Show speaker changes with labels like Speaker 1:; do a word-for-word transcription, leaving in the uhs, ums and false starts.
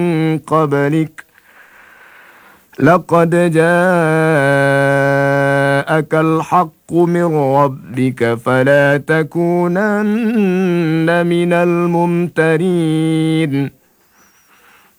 Speaker 1: قبلك لقد جاءك الحق من ربك فلا تكونن من الممترين